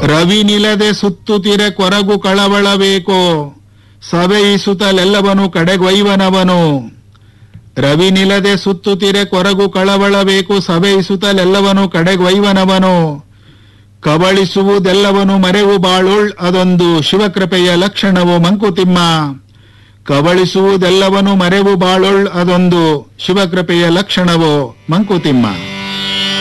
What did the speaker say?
ರವಿ ನಿಲದೆ ಸುತ್ತುತ್ತಿರೆ ಕೊರಗು ಕಳವಳಬೇಕು, ಸವೆಯಿಸುತ್ತಲೆಲ್ಲವನು ಕಡೆಗೊಯ್ವನವನು. ರವಿ ನಿಲದೆ ಸುತ್ತುತ್ತಿರೆ ಕೊರಗು ಕಳವಳಬೇಕು, ಸವೆಯಿಸುತ್ತಲೆಲ್ಲವನು ಕಡೆಗೊಯ್ವನವನು. ಕಬಳಿಸುವುದೆಲ್ಲವನು ಮರೆವು ಬಾಳುಳ್, ಅದೊಂದು ಶಿವಕೃಪೆಯ ಲಕ್ಷಣವು ಮಂಕುತಿಮ್ಮ. ಕಬಳಿಸುವುದೆಲ್ಲವನು ಮರೆವು ಬಾಳುಳ್, ಅದೊಂದು ಶಿವಕೃಪೆಯ ಲಕ್ಷಣವು ಮಂಕುತಿಮ್ಮ.